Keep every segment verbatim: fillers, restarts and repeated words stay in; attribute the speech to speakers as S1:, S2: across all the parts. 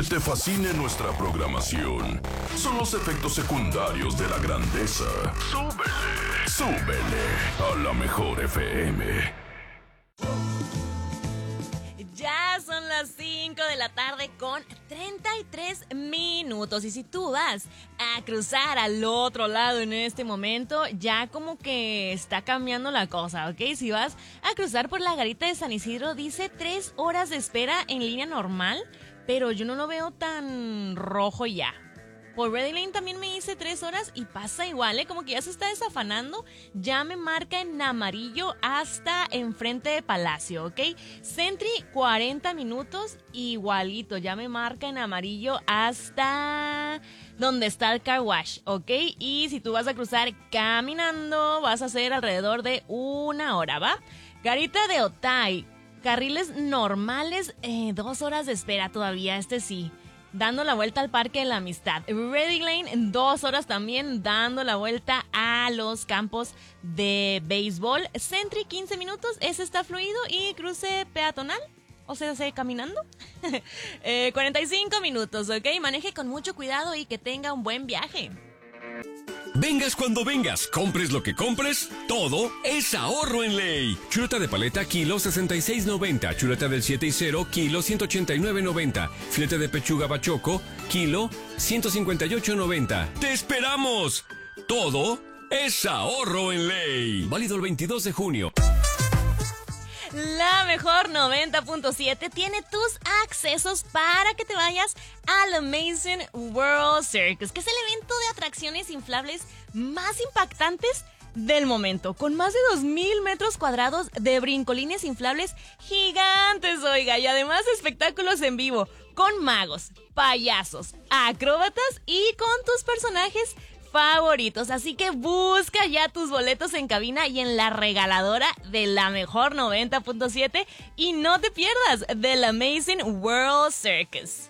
S1: Que te fascine nuestra programación son los efectos secundarios de la grandeza. Súbele, súbele a la mejor F M.
S2: Ya son las cinco de la tarde con treinta y tres minutos. Y si tú vas a cruzar al otro lado en este momento, ya como que está cambiando la cosa, ¿ok? Si vas a cruzar por la garita de San Isidro, dice tres horas de espera en línea normal, pero yo no lo veo tan rojo ya. Por Ready Lane también me hice tres horas y pasa igual, ¿eh? Como que ya se está desafanando. Ya me marca en amarillo hasta enfrente de Palacio, ¿ok? Sentry, cuarenta minutos, igualito. Ya me marca en amarillo hasta donde está el car wash, ¿ok? Y si tú vas a cruzar caminando, vas a hacer alrededor de una hora, ¿va? Garita de Otay, carriles normales, eh, dos horas de espera todavía, este sí. Dando la vuelta al Parque de la Amistad. Ready Lane, dos horas también dando la vuelta a los campos de béisbol. Sentry, quince minutos, ese está fluido. Y cruce peatonal, o sea, ¿se caminando? eh, cuarenta y cinco minutos, ¿ok? Maneje con mucho cuidado y que tenga un buen viaje.
S3: Vengas cuando vengas, compres lo que compres, todo es ahorro en Ley. Chuleta de paleta, kilo sesenta y seis noventa. Chuleta del siete y cero, kilo ciento ochenta y nueve noventa. Filete de pechuga bachoco, kilo ciento cincuenta y ocho noventa. ¡Te esperamos! Todo es ahorro en Ley. Válido el veintidós de junio.
S2: La mejor noventa punto siete tiene tus accesos para que te vayas al Amazing World Circus, que es el evento de atracciones inflables más impactantes del momento, con más de dos mil metros cuadrados de brincolines inflables gigantes, oiga, y además espectáculos en vivo, con magos, payasos, acróbatas y con tus personajes favoritos. Así que busca ya tus boletos en cabina y en la regaladora de la mejor noventa punto siete y no te pierdas del Amazing World Circus.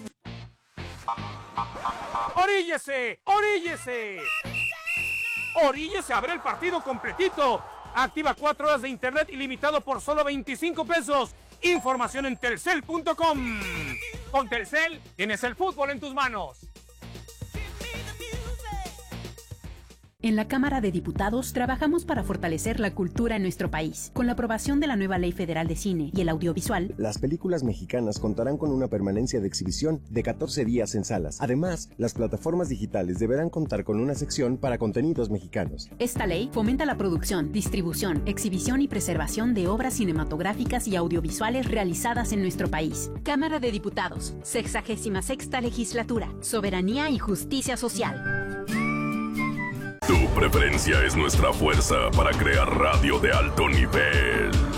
S4: ¡Oríllese! ¡Oríllese! ¡Oríllese! ¡Abre el partido completito! Activa cuatro horas de internet ilimitado por solo veinticinco pesos. Información en telcel punto com. Con Telcel tienes el fútbol en tus manos.
S5: En la Cámara de Diputados trabajamos para fortalecer la cultura en nuestro país. Con la aprobación de la nueva Ley Federal de Cine y el Audiovisual,
S6: las películas mexicanas contarán con una permanencia de exhibición de catorce días en salas. Además, las plataformas digitales deberán contar con una sección para contenidos mexicanos.
S5: Esta ley fomenta la producción, distribución, exhibición y preservación de obras cinematográficas y audiovisuales realizadas en nuestro país. Cámara de Diputados, sexagésima sexta legislatura, soberanía y justicia social.
S1: Tu preferencia es nuestra fuerza para crear radio de alto nivel.